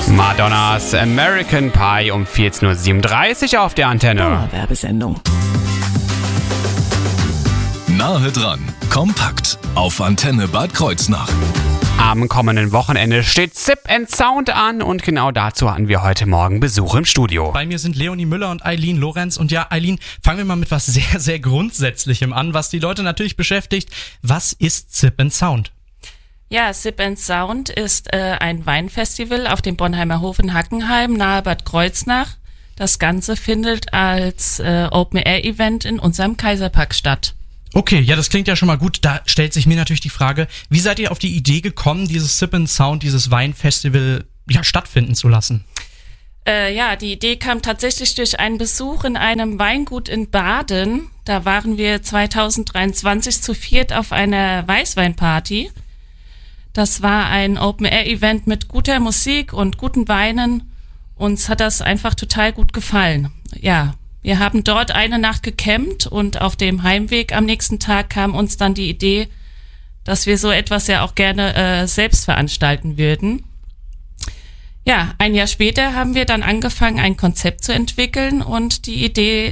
Madonnas American Pie um 14.37 Uhr auf der Antenne. Werbesendung. Nahe dran, kompakt auf Antenne Bad Kreuznach. Am kommenden Wochenende steht Sip & Sound an und genau dazu hatten wir heute Morgen Besuch im Studio. Bei mir sind Leonie Müller und Eileen Lorenz. Und ja, Eileen, fangen wir mal mit was sehr, sehr Grundsätzlichem an, was die Leute natürlich beschäftigt. Was ist Sip & Sound? Ja, Sip & Sound ist ein Weinfestival auf dem Bonheimer Hof in Hackenheim, nahe Bad Kreuznach. Das Ganze findet als Open-Air-Event in unserem Kaiserpark statt. Okay, ja, das klingt ja schon mal gut. Da stellt sich mir natürlich die Frage, wie seid ihr auf die Idee gekommen, dieses Sip & Sound, dieses Weinfestival stattfinden zu lassen? Die Idee kam tatsächlich durch einen Besuch in einem Weingut in Baden. Da waren wir 2023 zu viert auf einer Weißweinparty. Das war ein Open-Air-Event mit guter Musik und guten Weinen. Uns hat das einfach total gut gefallen. Ja, wir haben dort eine Nacht gecampt und auf dem Heimweg am nächsten Tag kam uns dann die Idee, dass wir so etwas ja auch gerne selbst veranstalten würden. Ja, ein Jahr später haben wir dann angefangen, ein Konzept zu entwickeln und die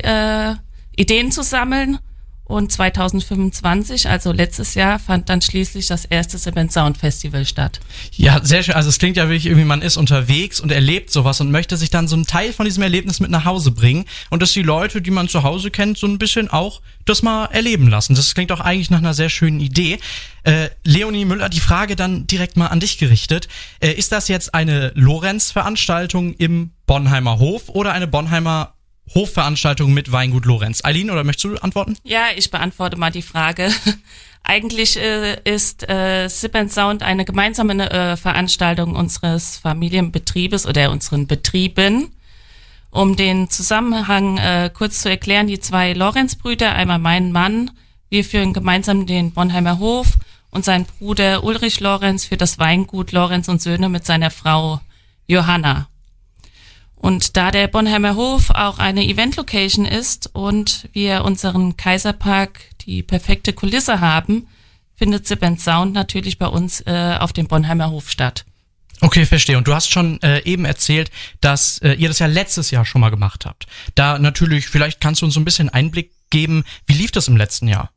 Ideen zu sammeln. Und 2025, also letztes Jahr, fand dann schließlich das erste Sip & Sound Festival statt. Ja, sehr schön. Also es klingt ja wirklich irgendwie, man ist unterwegs und erlebt sowas und möchte sich dann so einen Teil von diesem Erlebnis mit nach Hause bringen und dass die Leute, die man zu Hause kennt, so ein bisschen auch das mal erleben lassen. Das klingt auch eigentlich nach einer sehr schönen Idee. Leonie Müller, die Frage dann direkt mal an dich gerichtet. Ist das jetzt eine Lorenz-Veranstaltung im Bonheimer Hof oder eine Bonheimer Hofveranstaltung mit Weingut Lorenz? Eileen, oder möchtest du antworten? Ja, ich beantworte mal die Frage. Eigentlich ist Sip & Sound eine gemeinsame Veranstaltung unseres Familienbetriebes oder unseren Betrieben. Um den Zusammenhang kurz zu erklären, die zwei Lorenz-Brüder, einmal mein Mann, wir führen gemeinsam den Bonheimer Hof und sein Bruder Ulrich Lorenz für das Weingut Lorenz und Söhne mit seiner Frau Johanna. Und da der Bonheimer Hof auch eine Event-Location ist und wir unseren Kaiserpark die perfekte Kulisse haben, findet Sip & Sound natürlich bei uns auf dem Bonheimer Hof statt. Okay, verstehe. Und du hast schon eben erzählt, dass ihr das ja letztes Jahr schon mal gemacht habt. Da natürlich, vielleicht kannst du uns so ein bisschen Einblick geben, wie lief das im letzten Jahr?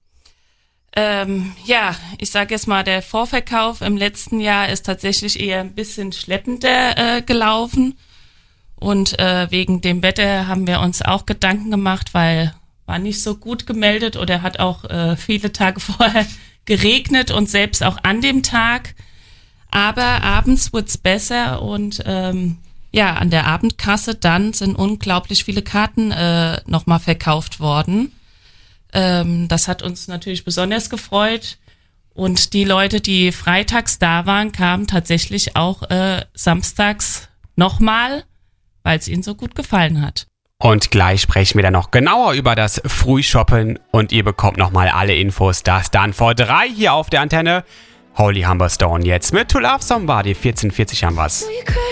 Ich sage jetzt mal, der Vorverkauf im letzten Jahr ist tatsächlich eher ein bisschen schleppender gelaufen. Und wegen dem Wetter haben wir uns auch Gedanken gemacht, weil war nicht so gut gemeldet oder hat auch viele Tage vorher geregnet und selbst auch an dem Tag. Aber abends wurde es besser und an der Abendkasse dann sind unglaublich viele Karten nochmal verkauft worden. Das hat uns natürlich besonders gefreut. Und die Leute, die freitags da waren, kamen tatsächlich auch samstags nochmal, weil es ihnen so gut gefallen hat. Und gleich sprechen wir dann noch genauer über das Frühshoppen und ihr bekommt nochmal alle Infos. Das dann vor 3 hier auf der Antenne. Holy Humberstone jetzt mit To Love Somebody, 14:40 haben wir's.